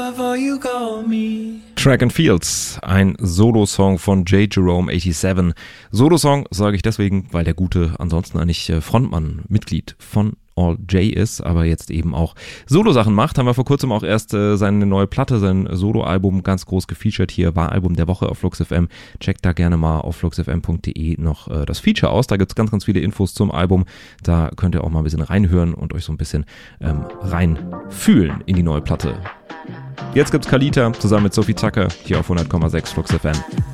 Track and Fields, ein Solo-Song von J. Jerome 87. Solo-Song sage ich deswegen, weil der Gute ansonsten eigentlich Frontmann, Mitglied von All J ist, aber jetzt eben auch Solo-Sachen macht. Haben wir vor kurzem auch erst seine neue Platte, sein Solo-Album ganz groß gefeatured hier, war Album der Woche auf Flux FM. Checkt da gerne mal auf fluxfm.de noch das Feature aus. Da gibt es ganz, ganz viele Infos zum Album. Da könnt ihr auch mal ein bisschen reinhören und euch so ein bisschen reinfühlen in die neue Platte. Jetzt gibt's Kalita zusammen mit Sophie Tucker hier auf 100,6 Flux FM.